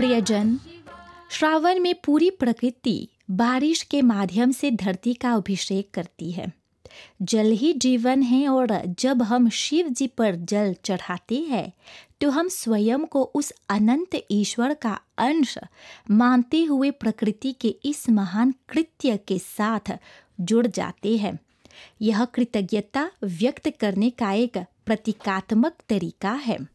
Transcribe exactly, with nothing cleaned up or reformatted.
प्रियजन, श्रावण में पूरी प्रकृति बारिश के माध्यम से धरती का अभिषेक करती है। जल ही जीवन है और जब हम शिव जी पर जल चढ़ाते हैं तो हम स्वयं को उस अनंत ईश्वर का अंश मानते हुए प्रकृति के इस महान कृत्य के साथ जुड़ जाते हैं। यह कृतज्ञता व्यक्त करने का एक प्रतीकात्मक तरीका है।